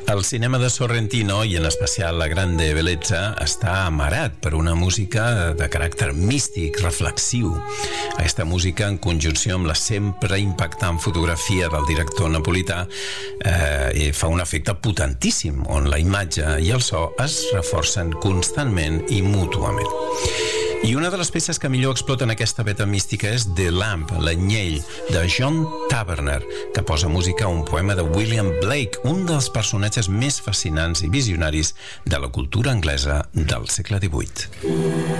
El cinema de Sorrentino, i en especial La Grande Bellezza, està amarat per una música de caràcter místic, reflexiu. Aquesta música, en conjunció amb la sempre impactant fotografia del director napolità, fa un efecte potentíssim, on la imatge i el so es reforcen constantment i mútuament. I una de les peces que millor exploten aquesta veta mística és The Lamp, l'anyell, de John Taverner, que posa música a un poema de William Blake, un dels personatges més fascinants i visionaris de la cultura anglesa del segle XVIII.